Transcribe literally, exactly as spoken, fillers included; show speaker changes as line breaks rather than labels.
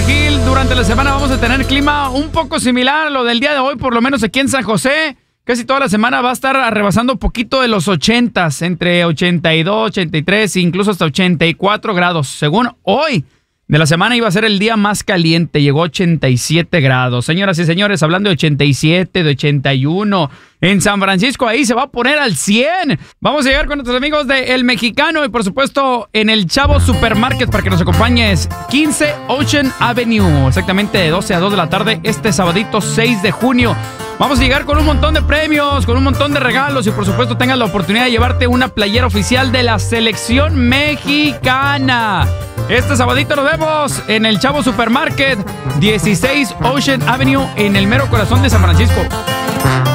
Bajíl. Durante la semana vamos a tener clima un poco similar a lo del día de hoy, por lo menos aquí en San José. Casi toda la semana va a estar rebasando un poquito de los ochentas, entre ochenta y dos, ochenta y tres, incluso hasta ochenta y cuatro grados. Según hoy de la semana iba a ser el día más caliente, llegó a ochenta y siete grados. Señoras y señores, hablando de ochenta y siete, de ochenta y uno, en San Francisco ahí se va a poner al cien. Vamos a llegar con nuestros amigos de El Mexicano y por supuesto en el Chavo Supermarket para que nos acompañes. quince Ocean Avenue, exactamente de doce a dos de la tarde este sabadito seis de junio. Vamos a llegar con un montón de premios, con un montón de regalos y por supuesto tengas la oportunidad de llevarte una playera oficial de la selección mexicana. Este sabadito nos vemos en el Chavo Supermarket, dieciséis Ocean Avenue, en el mero corazón de San Francisco.